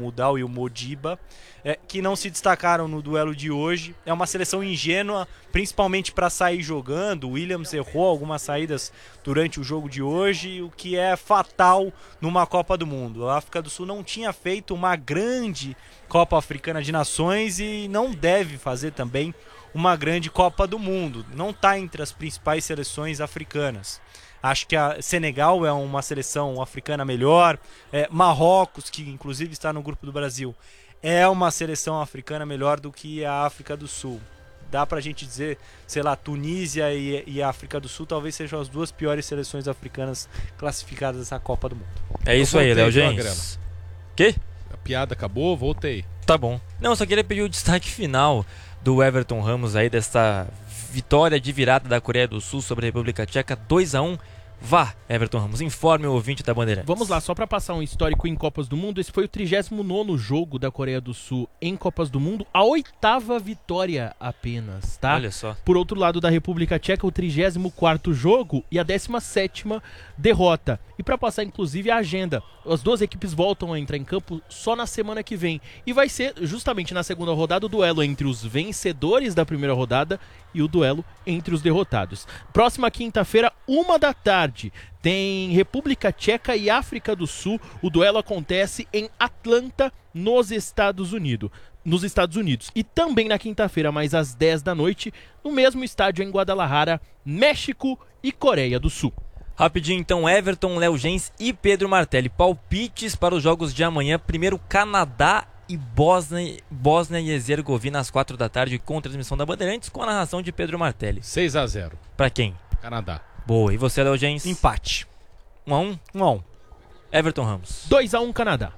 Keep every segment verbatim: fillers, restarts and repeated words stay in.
Mudal e o Modiba, é, que não se destacaram no duelo de hoje. É uma seleção ingênua, principalmente para sair jogando. O Williams errou algumas saídas durante o jogo de hoje, o que é fatal numa Copa do Mundo. A África do Sul não tinha feito uma grande Copa Africana de Nações e não deve fazer também uma grande Copa do Mundo. Não está entre as principais seleções africanas. Acho que a Senegal é uma seleção africana melhor. É, Marrocos, que inclusive está no grupo do Brasil, é uma seleção africana melhor do que a África do Sul. Dá pra gente dizer, sei lá, Tunísia e, e a África do Sul talvez sejam as duas piores seleções africanas classificadas nessa Copa do Mundo. É isso aí, Léo Gens. Quê? A piada acabou, voltei. Tá bom. Não, só queria pedir o destaque final do Everton Ramos aí, desta vitória de virada da Coreia do Sul sobre a República Tcheca, dois a um. Vá, Everton Ramos, informe o ouvinte da Bandeirantes. Vamos lá, só para passar um histórico em Copas do Mundo, esse foi o trigésimo nono jogo da Coreia do Sul em Copas do Mundo, a oitava vitória apenas, tá? Olha só. Por outro lado, da República Tcheca, o trigésimo quarto jogo e a décima sétima derrota. E para passar, inclusive, a agenda, as duas equipes voltam a entrar em campo só na semana que vem. E vai ser, justamente na segunda rodada, o duelo entre os vencedores da primeira rodada e o duelo entre os derrotados. Próxima quinta-feira, uma da tarde, tem República Tcheca e África do Sul. O duelo acontece em Atlanta, nos Estados Unidos. Nos Estados Unidos. E também na quinta-feira, mais às dez da noite, no mesmo estádio em Guadalajara, México e Coreia do Sul. Rapidinho então, Everton, Léo Gens e Pedro Martelli. Palpites para os jogos de amanhã. Primeiro, Canadá e Bósnia, Bósnia e Herzegovina às quatro da tarde, com transmissão da Bandeirantes, com a narração de Pedro Martelli. seis a zero. Para quem? Canadá. Boa. E você, Léo Gens? Empate. um a um? um a um. Everton Ramos. dois a um Canadá.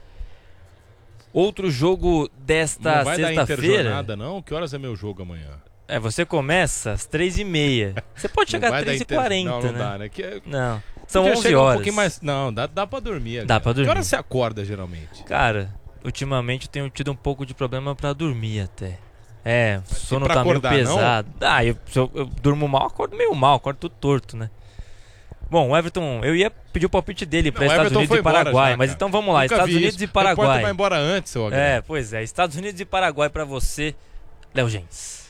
Outro jogo desta não vai sexta-feira. Não vai dar interjornada, não? Que horas é meu jogo amanhã? É, você começa às três e meia. Você pode chegar às três e quarenta, inter... Não, não né? dá, né? Que... Não. São Podia onze horas. Um pouquinho mais... Não, dá, dá pra dormir. Dá cara. pra dormir. Que horas você acorda, geralmente? Cara, ultimamente eu tenho tido um pouco de problema pra dormir até. É, o sono tá acordar, meio pesado. Não? Ah, eu, se eu, eu durmo mal, acordo meio mal, acordo tudo torto, né? Bom, o Everton, eu ia pedir o palpite dele para Estados Unidos e Paraguai, já, mas então vamos lá, Nunca Estados Unidos isso. e Paraguai. Você vai embora antes, seu H. É, pois é, Estados Unidos e Paraguai para você, Léo Gens.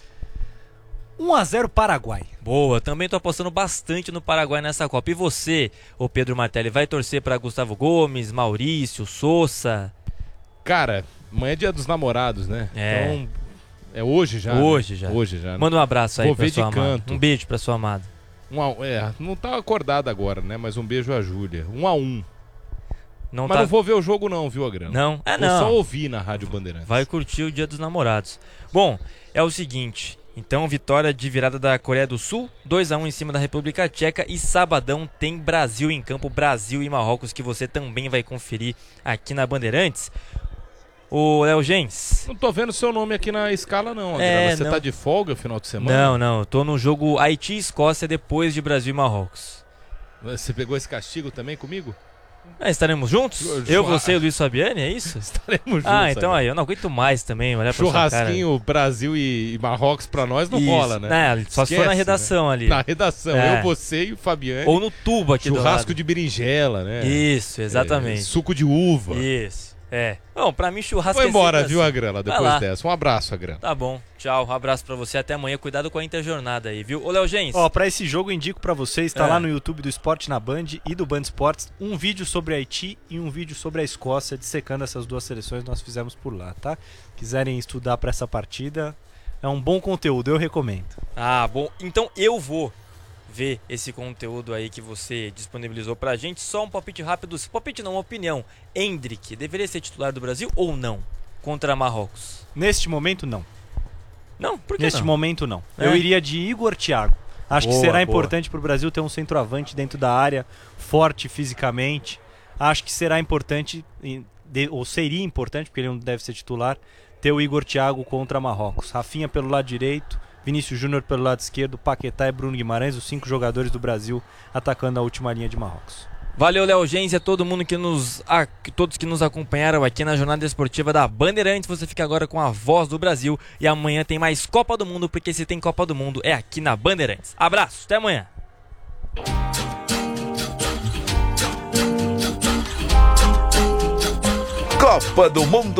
um a zero Paraguai. Boa, também tô apostando bastante no Paraguai nessa Copa. E você, o Pedro Martelli, vai torcer para Gustavo Gomes, Maurício, Sousa? Cara, amanhã é dia dos namorados, né? É. Então, é hoje já. Hoje né? já. Hoje já. Né? Manda um abraço aí Vou pra ver sua de amada. canto. Um beijo pra sua amada. Um a, é, não tá acordado agora, né? Mas um beijo a Júlia. Um a um. Não Mas tá... não vou ver o jogo não, viu, Agrano? Não? É, vou não. só ouvir na Rádio Bandeirantes. Vai curtir o Dia dos Namorados. Bom, é o seguinte. Então, vitória de virada da Coreia do Sul, dois a um em cima da República Tcheca. E sabadão tem Brasil em campo, Brasil e Marrocos, que você também vai conferir aqui na Bandeirantes. O Léo Gens. Não tô vendo seu nome aqui na escala não, Agrano. É, Você não. tá de folga no final de semana? Não, não. Eu tô no jogo Haiti e Escócia depois de Brasil e Marrocos. Você pegou esse castigo também comigo? Ah, estaremos juntos? Churras- Eu, você e o Luiz Fabiani, é isso? Estaremos juntos. Ah, então Agrano. aí, eu não aguento mais também, olhar pra sua cara. Churrasquinho Brasil e, e Marrocos pra nós não Isso. rola, né? Não, só se for na Esquece, redação né? ali. Na redação, É. eu, você e o Fabiane. Ou no tubo aqui do lado. Churrasco de berinjela, né? Isso, exatamente. É, suco de uva. Isso, é. Bom, pra mim churrasco Vou é embora, sempre viu, assim. Agrela, Vai depois lá. dessa. Um abraço, Agrela. Tá bom, tchau, um abraço pra você, até amanhã, cuidado com a interjornada aí, viu? Ô, Léo Gens. Ó, pra esse jogo eu indico pra vocês, tá É. lá no YouTube do Esporte na Band e do Band Esportes, um vídeo sobre Haiti e um vídeo sobre a Escócia, dissecando essas duas seleções, nós fizemos por lá, tá? Quiserem estudar pra essa partida, é um bom conteúdo, eu recomendo. Ah, bom, então eu vou ver esse conteúdo aí que você disponibilizou pra gente. Só um palpite rápido, palpite não, uma opinião. Endrick deveria ser titular do Brasil ou não contra Marrocos? Neste momento, não. Não, por que Neste não? momento, não. É. Eu iria de Igor Thiago. Acho Boa, que será boa. importante pro Brasil ter um centroavante dentro da área, forte fisicamente. Acho que será importante, e- de- ou seria importante, porque ele não deve ser titular, ter o Igor Thiago contra Marrocos. Rafinha pelo lado direito, Vinícius Júnior pelo lado esquerdo, Paquetá e Bruno Guimarães, os cinco jogadores do Brasil atacando a última linha de Marrocos. Valeu, Léo Gens, e a todo mundo que nos, a, todos que nos acompanharam aqui na Jornada Esportiva da Bandeirantes. Você fica agora com a Voz do Brasil e amanhã tem mais Copa do Mundo, porque se tem Copa do Mundo é aqui na Bandeirantes. Abraço, até amanhã. Copa do Mundo